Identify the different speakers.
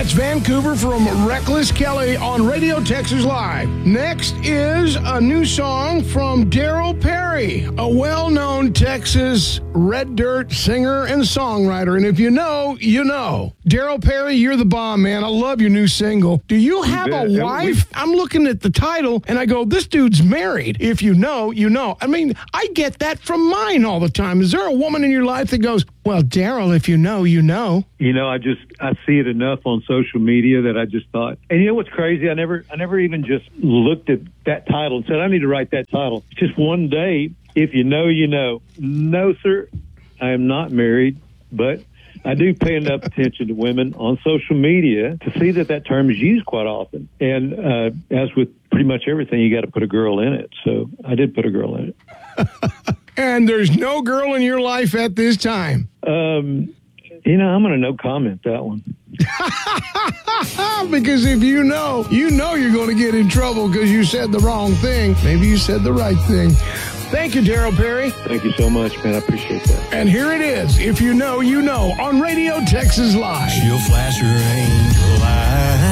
Speaker 1: That's Vancouver from Reckless Kelly on Radio Texas Live. Next is a new song from Daryl Perry, a well-known Texas red dirt singer and songwriter. And if you know, you know. Daryl Perry, you're the bomb, man. I love your new single. Do you have a wife? I'm looking at the title, and I go, this dude's married. If you know, you know. I mean, I get that from mine all the time. Is there a woman in your life that goes, well, Daryl, if you know, you know?
Speaker 2: You know, I see it enough on social media that I just thought, and you know what's crazy? I never even just looked at that title and said, I need to write that title. Just one day, if you know, you know. No, sir, I am not married, but I do pay enough attention to women on social media to see that term is used quite often. And as with pretty much everything, you got to put a girl in it. So I did put a girl in it.
Speaker 1: And there's no girl in your life at this time?
Speaker 2: You know, I'm going to no comment that one.
Speaker 1: Because if you know you're going to get in trouble because you said the wrong thing. Maybe you said the right thing. Thank you, Daryl Perry.
Speaker 2: Thank you so much, man. I appreciate that.
Speaker 1: And here it is. If you know, you know, on Radio Texas Live.
Speaker 3: She'll flash her angel eyes